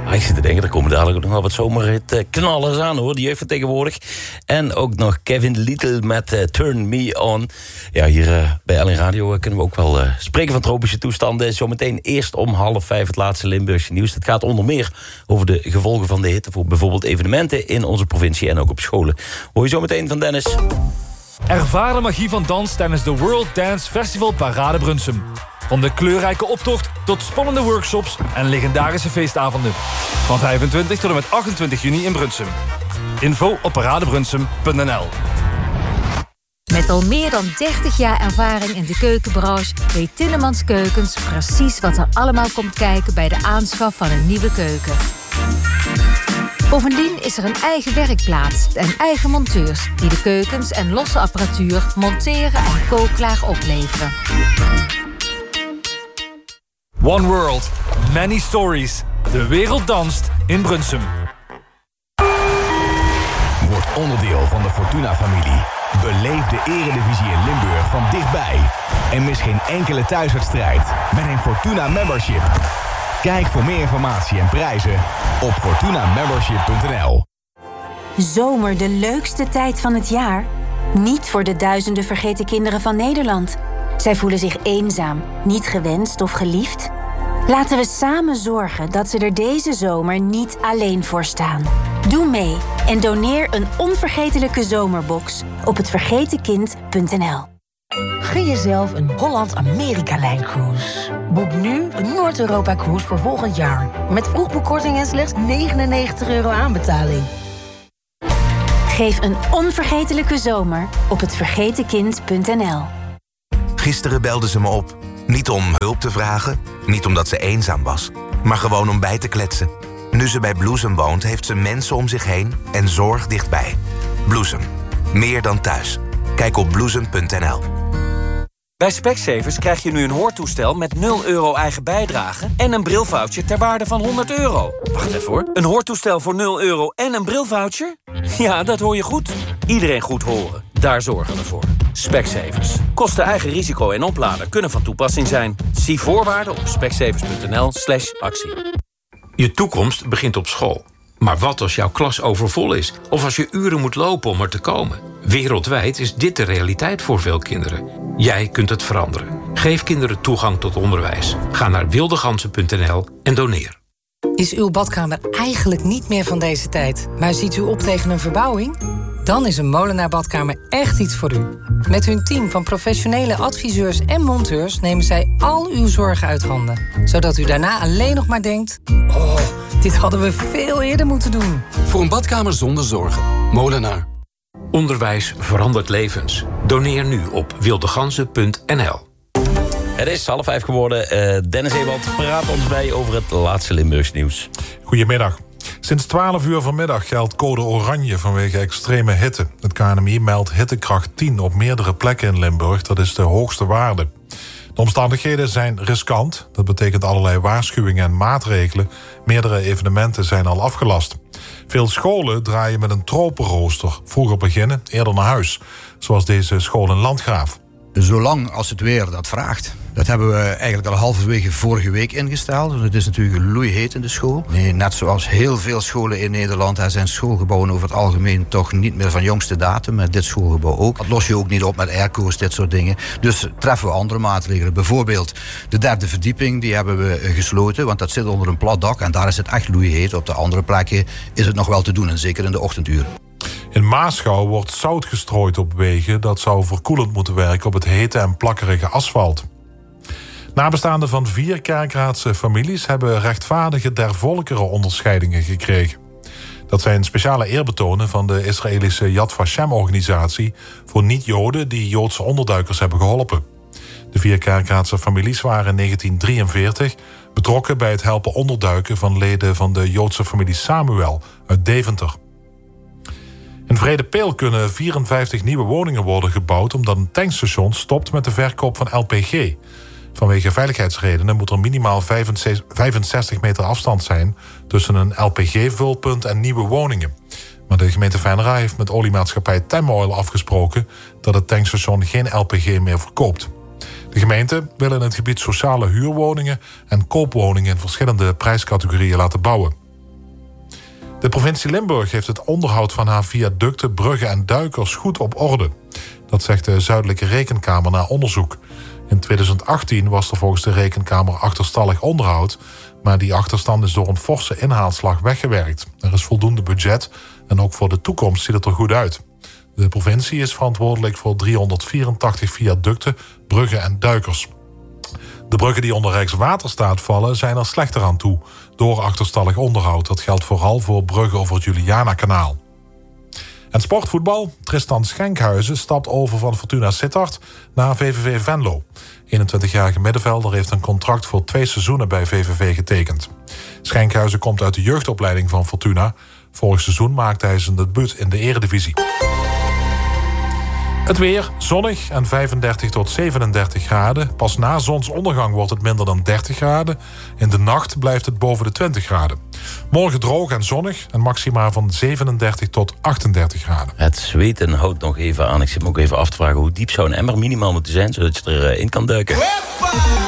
Ik zit te denken, er komen dadelijk nog wel wat zomerhit-knallers aan, hoor. Die jeugd van tegenwoordig. En ook nog Kevin Little met Turn Me On. Ja, hier bij LN Radio kunnen we ook wel spreken van tropische toestanden. Zometeen eerst om 4:30 het laatste Limburgse nieuws. Het gaat onder meer over de gevolgen van de hitte voor bijvoorbeeld evenementen in onze provincie en ook op scholen. Hoor je zometeen van Dennis. Ervaar de magie van dans tijdens de World Dance Festival Parade Brunsum. Van de kleurrijke optocht tot spannende workshops en legendarische feestavonden. Van 25 tot en met 28 juni in Brunsum. Info op paradebrunsum.nl. Met al meer dan 30 jaar ervaring in de keukenbranche weet Tillemans Keukens precies wat er allemaal komt kijken bij de aanschaf van een nieuwe keuken. Bovendien is er een eigen werkplaats en eigen monteurs die de keukens en losse apparatuur monteren en kookklaar opleveren. One World, many stories. De wereld danst in Brunsum. Word onderdeel van de Fortuna-familie. Beleef de Eredivisie in Limburg van dichtbij. En mis geen enkele thuiswedstrijd met een Fortuna Membership. Kijk voor meer informatie en prijzen op fortunamembership.nl. Zomer, de leukste tijd van het jaar? Niet voor de duizenden vergeten kinderen van Nederland. Zij voelen zich eenzaam, niet gewenst of geliefd. Laten we samen zorgen dat ze er deze zomer niet alleen voor staan. Doe mee en doneer een onvergetelijke zomerbox op hetvergetenkind.nl. Gun jezelf een Holland-Amerika-lijncruise. Boek nu een Noord-Europa-cruise voor volgend jaar. Met vroegboekkorting en slechts €99 aanbetaling. Geef een onvergetelijke zomer op hetvergetenkind.nl. Gisteren belde ze me op. Niet om hulp te vragen, niet omdat ze eenzaam was, maar gewoon om bij te kletsen. Nu ze bij Bloesem woont, heeft ze mensen om zich heen en zorg dichtbij. Bloesem. Meer dan thuis. Kijk op bloesem.nl. Bij Specsavers krijg je nu een hoortoestel met €0 eigen bijdrage en een brilvoucher ter waarde van €100. Wacht even hoor. Een hoortoestel voor €0 en een brilvoucher? Ja, dat hoor je goed. Iedereen goed horen. Daar zorgen we voor. Specsavers. Kosten eigen risico en oplader kunnen van toepassing zijn. Zie voorwaarden op specsavers.nl/actie. Je toekomst begint op school. Maar wat als jouw klas overvol is? Of als je uren moet lopen om er te komen? Wereldwijd is dit de realiteit voor veel kinderen. Jij kunt het veranderen. Geef kinderen toegang tot onderwijs. Ga naar wildegansen.nl en doneer. Is uw badkamer eigenlijk niet meer van deze tijd, maar ziet u op tegen een verbouwing? Dan is een Molenaar Badkamer echt iets voor u. Met hun team van professionele adviseurs en monteurs nemen zij al uw zorgen uit handen. Zodat u daarna alleen nog maar denkt: oh, dit hadden we veel eerder moeten doen. Voor een badkamer zonder zorgen. Molenaar. Onderwijs verandert levens. Doneer nu op wildegansen.nl. Het is 4:30 geworden. Dennis Ewald praat ons bij over het laatste Limburgs nieuws. Goedemiddag. Sinds 12 uur vanmiddag geldt code oranje vanwege extreme hitte. Het KNMI meldt hittekracht 10 op meerdere plekken in Limburg. Dat is de hoogste waarde. De omstandigheden zijn riskant. Dat betekent allerlei waarschuwingen en maatregelen. Meerdere evenementen zijn al afgelast. Veel scholen draaien met een tropenrooster. Vroeger beginnen, eerder naar huis. Zoals deze school in Landgraaf. Zolang als het weer dat vraagt. Dat hebben we eigenlijk al halverwege vorige week ingesteld. Het is natuurlijk loeiheet in de school. Nee, net zoals heel veel scholen in Nederland... daar zijn schoolgebouwen over het algemeen toch niet meer van jongste datum. Met dit schoolgebouw ook. Dat los je ook niet op met airco's, dit soort dingen. Dus treffen we andere maatregelen. Bijvoorbeeld de 3e verdieping, die hebben we gesloten. Want dat zit onder een plat dak en daar is het echt loeiheet. Op de andere plekken is het nog wel te doen. En zeker in de ochtenduren. In Maasgouw wordt zout gestrooid op wegen. Dat zou verkoelend moeten werken op het hete en plakkerige asfalt. Nabestaanden van 4 kerkraadse families hebben rechtvaardige der volkeren onderscheidingen gekregen. Dat zijn speciale eerbetonen van de Israëlische Yad Vashem-organisatie voor niet-Joden die Joodse onderduikers hebben geholpen. De 4 kerkraadse families waren in 1943 betrokken bij het helpen onderduiken van leden van de Joodse familie Samuel uit Deventer. In Vredepeel kunnen 54 nieuwe woningen worden gebouwd omdat een tankstation stopt met de verkoop van LPG. Vanwege veiligheidsredenen moet er minimaal 65 meter afstand zijn tussen een LPG-vulpunt en nieuwe woningen. Maar de gemeente Venray heeft met oliemaatschappij Tamoil afgesproken dat het tankstation geen LPG meer verkoopt. De gemeente wil in het gebied sociale huurwoningen en koopwoningen in verschillende prijscategorieën laten bouwen. De provincie Limburg heeft het onderhoud van haar viaducten, bruggen en duikers goed op orde. Dat zegt de Zuidelijke Rekenkamer na onderzoek. In 2018 was er volgens de Rekenkamer achterstallig onderhoud, maar die achterstand is door een forse inhaalslag weggewerkt. Er is voldoende budget en ook voor de toekomst ziet het er goed uit. De provincie is verantwoordelijk voor 384 viaducten, bruggen en duikers. De bruggen die onder Rijkswaterstaat vallen zijn er slechter aan toe door achterstallig onderhoud. Dat geldt vooral voor bruggen over het Julianakanaal. En sportvoetbal. Tristan Schenkhuizen stapt over van Fortuna Sittard naar VVV Venlo. 21-jarige middenvelder heeft een contract voor 2 seizoenen bij VVV getekend. Schenkhuizen komt uit de jeugdopleiding van Fortuna. Vorig seizoen maakte hij zijn debuut in de Eredivisie. Het weer, zonnig en 35 tot 37 graden. Pas na zonsondergang wordt het minder dan 30 graden. In de nacht blijft het boven de 20 graden. Morgen droog en zonnig en maxima van 37 tot 38 graden. Het zweten houdt nog even aan. Ik zit me ook even af te vragen hoe diep zou een emmer minimaal moeten zijn, zodat je erin kan duiken.